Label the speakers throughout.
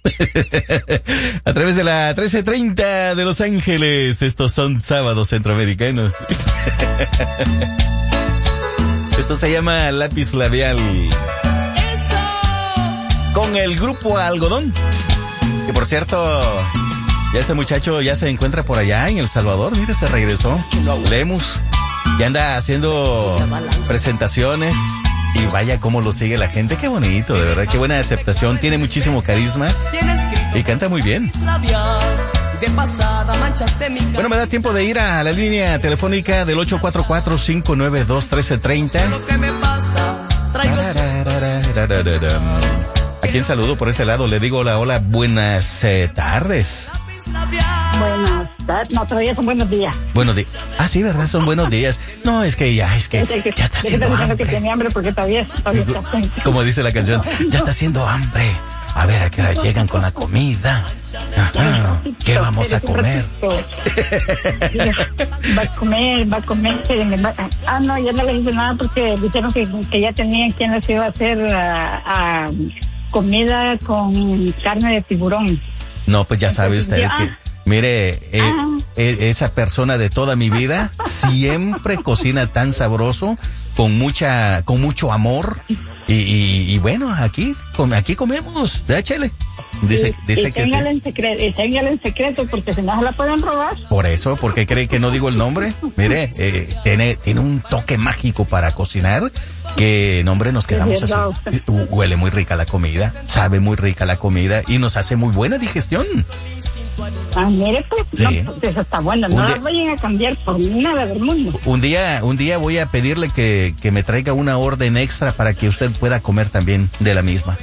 Speaker 1: A través de la 1330 de Los Ángeles. Estos son sábados centroamericanos. Esto se llama Lápiz Labial. Con el grupo Algodón. Que por cierto, ya este muchacho ya se encuentra por allá en El Salvador. Mire, se regresó. Lemus. Ya anda haciendo presentaciones. Y vaya cómo lo sigue la gente. Qué bonito, de verdad. Qué buena aceptación. Tiene muchísimo carisma. Y canta muy bien. Bueno, me da tiempo de ir a la línea telefónica del 844-592-1330. ¿A quién saludo por este lado? Le digo hola, hola, buenas tardes.
Speaker 2: Buenas tardes, no, todavía son buenos días.
Speaker 1: Buenos días. Ah, sí, ¿verdad? Son buenos días. No, es que ya está haciendo hambre.
Speaker 2: Que tiene hambre porque todavía está.
Speaker 1: Como dice la canción, ya está haciendo hambre. A ver a qué hora llegan con la comida. Ajá. ¿Qué vamos a comer?
Speaker 2: Va a comer. No, ya no les hice nada porque dijeron que ya tenían quien les iba a hacer comida con carne de tiburón.
Speaker 1: No, pues ya sabe usted que, mire, esa persona de toda mi vida siempre cocina tan sabroso, con mucho amor, y bueno, aquí comemos, échale. Dice que sí.
Speaker 2: Téngale en secreto, porque si no se la pueden robar.
Speaker 1: Por eso, porque cree que no digo el nombre. Mire, tiene un toque mágico para cocinar, que nombre nos quedamos así. Huele muy rica la comida, sabe muy rica la comida y nos hace muy buena digestión.
Speaker 2: Mire, pues, sí. No, pues está bueno, no la vayan a cambiar por nada del mundo.
Speaker 1: Un día voy a pedirle que me traiga una orden extra para que usted pueda comer también de la misma.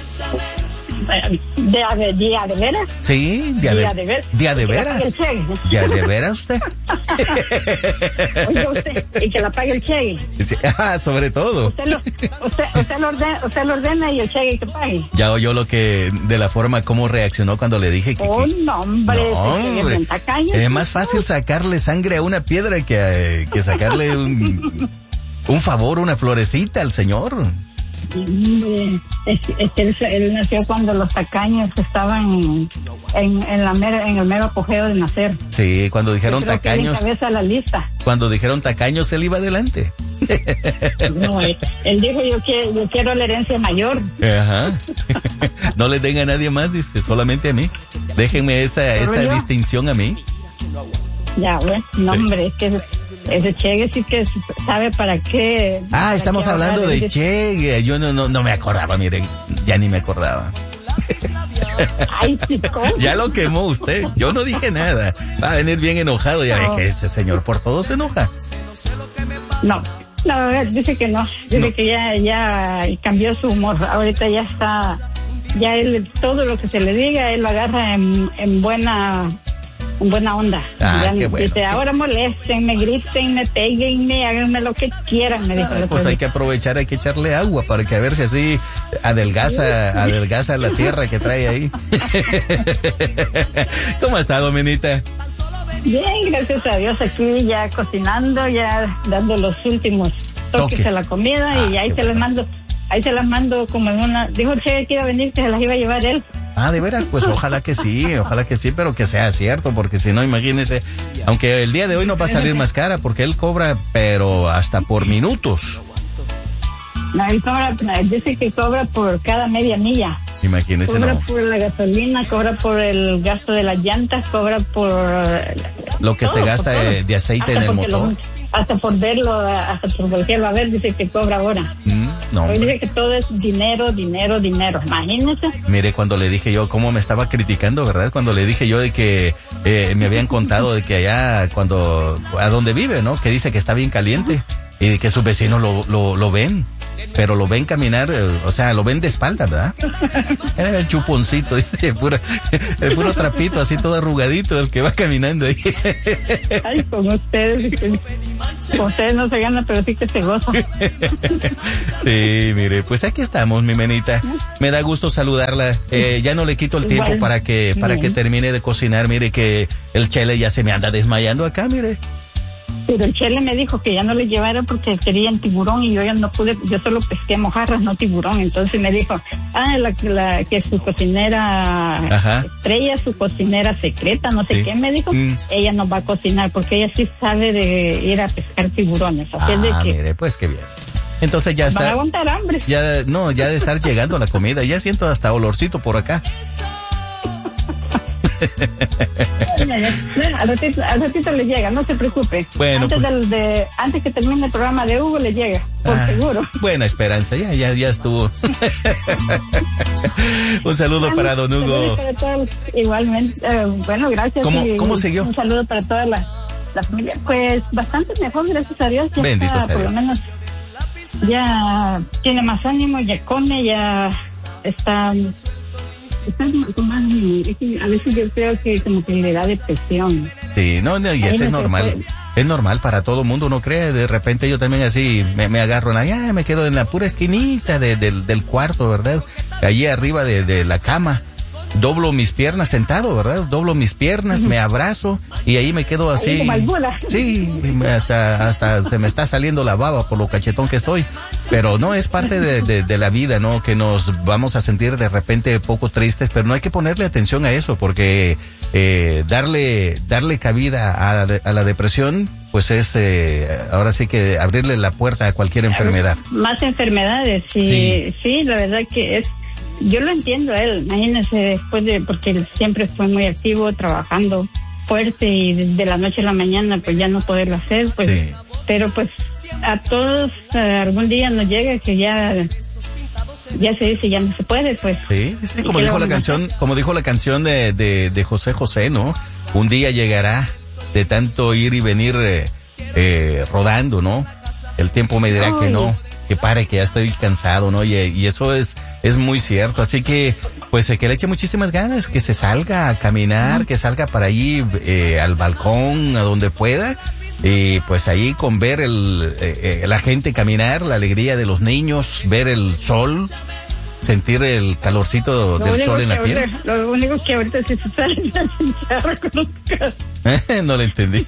Speaker 2: ¿Día de veras?
Speaker 1: Sí, día de veras. ¿Día de veras usted?
Speaker 2: Oiga usted, y que la pague el cheque.
Speaker 1: Sí, sobre todo.
Speaker 2: Usted lo ordena y el cheque que pague.
Speaker 1: Ya oyó de la forma como reaccionó cuando le dije que...
Speaker 2: No, hombre.
Speaker 1: Es más fácil sacarle sangre a una piedra que sacarle un favor, una florecita al señor.
Speaker 2: Es que él nació cuando los tacaños estaban en el mero apogeo de nacer.
Speaker 1: Sí, cuando dijeron tacaños.
Speaker 2: Que él encabeza la lista.
Speaker 1: Cuando dijeron tacaños, él iba adelante.
Speaker 2: No, él dijo yo quiero la herencia mayor.
Speaker 1: Ajá. No le den a nadie más, dice, solamente a mí. Déjenme esa distinción a mí.
Speaker 2: Ya, bueno, no, sí. Hombre, es que ese Che sí que sabe para qué.
Speaker 1: Estamos hablando de Che. Yo no me acordaba, miren, ya ni me acordaba.
Speaker 2: Ay, sí, ¿cómo?
Speaker 1: Ya lo quemó usted. Yo no dije nada. Va a venir bien enojado. Ya ve que ese señor por todo se enoja.
Speaker 2: No, dice que no. Dice que ya cambió su humor. Ahorita ya está. Ya él, todo lo que se le diga, él lo agarra en buena onda.
Speaker 1: Qué bueno.
Speaker 2: Dice, ahora moléstenme, grítenme, péguenme, háganme lo que quieran, me dijo.
Speaker 1: Pues hay que aprovechar, hay que echarle agua para que a ver si así adelgaza la tierra que trae ahí. ¿Cómo está, Dominita?
Speaker 2: Bien, gracias a Dios, aquí ya cocinando, ya dando los últimos toques a la comida y ahí se las mando. Ahí se las mando como en una... Dijo el Che que iba a venir, que se las iba a llevar él.
Speaker 1: ¿De veras? Pues ojalá que sí, pero que sea cierto, porque si no, imagínese, aunque el día de hoy no va a salir más cara, porque él cobra, pero hasta por minutos.
Speaker 2: No, él dice que cobra por cada media milla.
Speaker 1: Imagínese,
Speaker 2: cobra por la gasolina, cobra por el gasto de las llantas, cobra por...
Speaker 1: lo que se gasta de aceite en el motor.
Speaker 2: Hasta por verlo, hasta por voltearlo a ver, dice que cobra ahora. Hoy dice que todo es dinero. Imagínese.
Speaker 1: Mire, cuando le dije yo, cómo me estaba criticando, ¿verdad? Cuando le dije yo de que me habían contado de que allá, a donde vive, ¿no? Que dice que está bien caliente. Y de que sus vecinos lo ven. Pero lo ven caminar, o sea, lo ven de espalda, ¿verdad? Era el chuponcito, dice, el puro trapito, así todo arrugadito, el que va caminando ahí.
Speaker 2: Ay, con ustedes no se gana, pero sí que se goza.
Speaker 1: Sí, mire, pues aquí estamos, mi menita. Me da gusto saludarla. Ya no le quito el tiempo para que termine de cocinar. Mire que el Chele ya se me anda desmayando acá, mire.
Speaker 2: Pero el Chele me dijo que ya no le llevara porque querían tiburón y yo ya no pude, yo solo pesqué mojarras, no tiburón. Entonces me dijo, que su cocinera estrella, su cocinera secreta, no sé qué, me dijo, ella nos va a cocinar porque ella sí sabe de ir a pescar tiburones. Así es de que,
Speaker 1: mire, pues qué bien. Entonces ya está.
Speaker 2: Van a aguantar hambre.
Speaker 1: Ya de estar llegando la comida, ya siento hasta olorcito por acá.
Speaker 2: Al ratito le llega, no se preocupe.
Speaker 1: Bueno,
Speaker 2: antes que termine el programa de Hugo le llega, por seguro.
Speaker 1: Buena esperanza, ya estuvo. Un saludo para don Hugo.
Speaker 2: Para todos, igualmente, bueno, gracias.
Speaker 1: ¿Cómo siguió?
Speaker 2: Un saludo para toda la familia. Pues bastante mejor, gracias a Dios. Ya
Speaker 1: bendito
Speaker 2: está,
Speaker 1: sea
Speaker 2: por
Speaker 1: Dios.
Speaker 2: lo menos ya tiene más ánimo, ya come, ya está más, a veces yo creo que como que le da depresión.
Speaker 1: Sí, y eso es normal. Es normal para todo mundo, uno cree. De repente yo también así me agarro, me quedo en la pura esquinita del cuarto, ¿verdad? Allí arriba de la cama. Doblo mis piernas sentado, ¿verdad? Doblo mis piernas, me abrazo y ahí me quedo así. Sí, hasta se me está saliendo la baba por lo cachetón que estoy. Pero no, es parte de la vida, ¿no? Que nos vamos a sentir de repente poco tristes, pero no hay que ponerle atención a eso porque darle cabida a la depresión, pues es ahora sí que abrirle la puerta a cualquier enfermedad.
Speaker 2: Más enfermedades, sí, la verdad que es. Yo lo entiendo a él, imagínese después porque él siempre fue muy activo, trabajando fuerte y de la noche a la mañana pues ya no poderlo hacer, pues, sí. Pero pues a todos algún día nos llega que ya se dice ya no se puede, pues.
Speaker 1: Sí, como dijo la canción de José José, ¿no? Un día llegará de tanto ir y venir rodando, ¿no? El tiempo me dirá que no. Que pare, que ya estoy cansado, ¿no? Y eso es muy cierto. Así que, pues, que le eche muchísimas ganas, que se salga a caminar, que salga para allí al balcón, a donde pueda. Y pues ahí con ver la gente caminar, la alegría de los niños, ver el sol, sentir el calorcito del sol en la piel.
Speaker 2: Lo único que ahorita sí se sale es la chicharra con los casos.
Speaker 1: No lo entendí.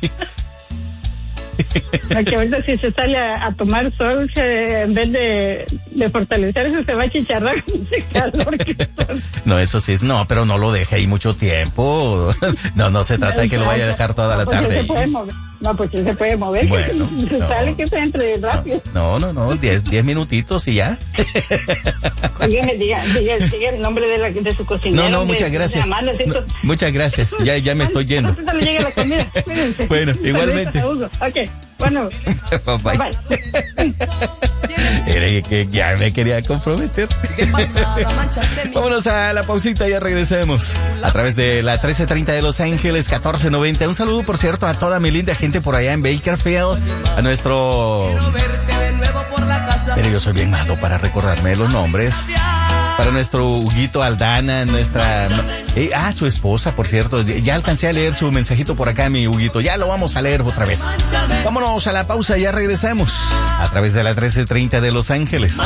Speaker 2: Que ahorita si se sale a tomar sol, en vez de fortalecerse, se va a chicharrar con ese calor que está.
Speaker 1: No, eso sí, pero no lo deje ahí mucho tiempo. No se trata de que lo vaya a dejar toda la tarde.
Speaker 2: Se puede mover. No, pues él se puede mover.
Speaker 1: Bueno,
Speaker 2: se sale que se entre rápido.
Speaker 1: No, 10 minutitos y ya.
Speaker 2: Dígame, diga el nombre de su cocinero.
Speaker 1: No, muchas gracias. Muchas gracias, ya me estoy yendo.
Speaker 2: No le llega la comida.
Speaker 1: Bueno, igualmente.
Speaker 2: Ok, bueno.
Speaker 1: Bye. Era que ya me quería comprometer. Vámonos a la pausita, ya regresemos. A través de la 1330 de Los Ángeles, 1490. Un saludo, por cierto, a toda mi linda gente por allá en Bakersfield. A nuestro... Pero yo soy bien malo para recordarme los nombres. Para nuestro Huguito Aldana, su esposa, por cierto. Ya alcancé a leer su mensajito por acá, mi Huguito. Ya lo vamos a leer otra vez. Vámonos a la pausa, ya regresamos. A través de la 1330 de Los Ángeles.